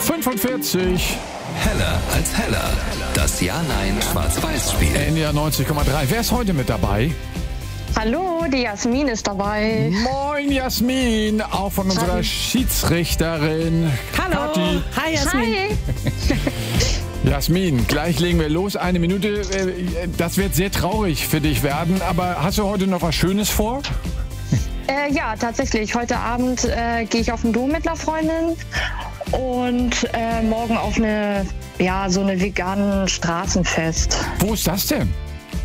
45. Heller als heller. Das Ja-Nein-Schwarz-Weiß-Spiel. NDR 90,3. Wer ist heute mit dabei? Hallo, die Jasmin ist dabei. Moin Jasmin, auch von unserer Hi. Schiedsrichterin Hallo. Kathi. Hi, Jasmin. Hi. Jasmin, gleich legen wir los. 1 Minute, das wird sehr traurig für dich werden, aber hast du heute noch was Schönes vor? Ja, tatsächlich. Heute Abend gehe ich auf den Dom mit einer Freundin und morgen auf so eine veganen Straßenfest. Wo ist das denn?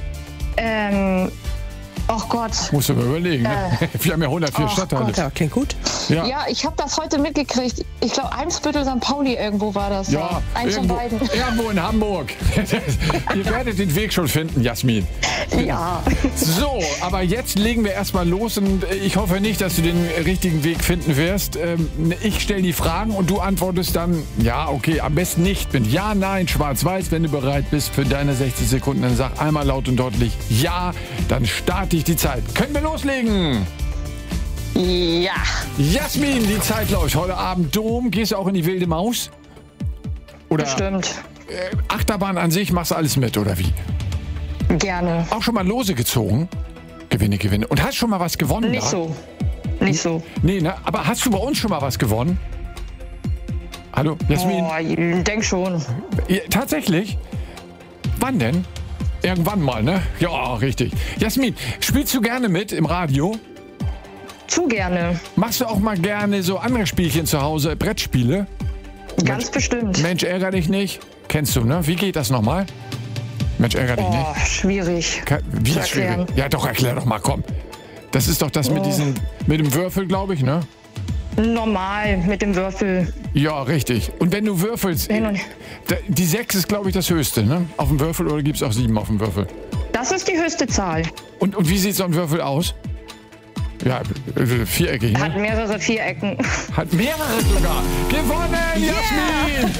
Oh Gott. Musst du mal überlegen. Ne? Wir haben ja 104 Stadtteile. Gott. Ja, klingt gut. Ja, ich habe das heute mitgekriegt. Ich glaube, Eimsbüttel, St. Pauli irgendwo war das. Ja, Eins von beiden. irgendwo in Hamburg. Ihr werdet den Weg schon finden, Jasmin. Ja. So, aber jetzt legen wir erstmal los und ich hoffe nicht, dass du den richtigen Weg finden wirst. Ich stelle die Fragen und du antwortest dann, ja, okay, am besten nicht mit Ja, Nein, Schwarz-Weiß. Wenn du bereit bist für deine 60 Sekunden, dann sag einmal laut und deutlich Ja, dann starte ich die Zeit. Können wir loslegen? Ja. Jasmin, die Zeit läuft. Heute Abend Dom. Gehst du auch in die wilde Maus? Oder Bestimmt. Achterbahn an sich, machst du alles mit, oder wie? Gerne. Auch schon mal Lose gezogen? Gewinne. Und hast schon mal was gewonnen? Nicht da? so. Nicht so. Nee, ne? Aber hast du bei uns schon mal was gewonnen? Hallo, Jasmin? Oh, ich denk schon. Ja, tatsächlich? Wann denn? Irgendwann mal, ne? Ja, richtig. Jasmin, spielst du gerne mit im Radio? Zu gerne. Machst du auch mal gerne so andere Spielchen zu Hause, Brettspiele? Ganz bestimmt. Mensch, ärger dich nicht. Kennst du, ne? Wie geht das nochmal? Mensch, ärger dich nicht. Oh, schwierig. Wie zu ist schwierig? erklären. Ja, doch, erklär doch mal, komm. Das ist doch das mit dem Würfel, glaube ich, ne? Normal mit dem Würfel. Ja, richtig. Und wenn du würfelst, Hin und- die 6 ist, glaube ich, das Höchste, ne? Auf dem Würfel oder gibt es auch 7 auf dem Würfel? Das ist die höchste Zahl. Und wie sieht so ein Würfel aus? Ja, viereckig, Hat ne? mehrere Vierecken. Hat mehrere sogar. Gewonnen, Jasmin!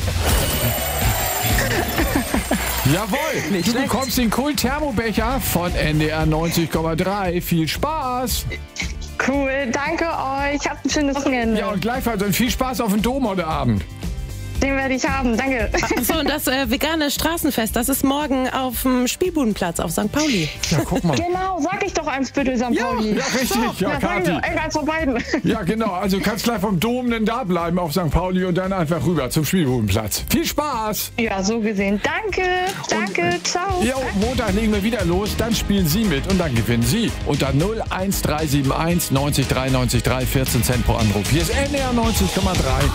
Jawohl, Nicht du schlecht. bekommst den Kult-Thermobecher von NDR 90,3. Viel Spaß! Cool, danke euch. Habt ein schönes Wochenende. Ja, und gleichfalls und viel Spaß auf dem Dom heute Abend. Den werde ich haben, danke. Achso, und das vegane Straßenfest, das ist morgen auf dem Spielbudenplatz auf St. Pauli. Ja, guck mal. Genau, sag ich doch Eimsbüttel, St. Pauli. Ja, richtig, ja, sag ich Kathi. doch, eins von beiden. Ja, genau. Also du kannst gleich vom Dom dann da bleiben auf St. Pauli und dann einfach rüber zum Spielbudenplatz. Viel Spaß! Ja, so gesehen. Danke, ciao. Jo, Montag legen wir wieder los, dann spielen Sie mit und dann gewinnen Sie. Unter 01371 90 3 90 3 14 Cent pro Anruf. Hier ist NDR 90,3.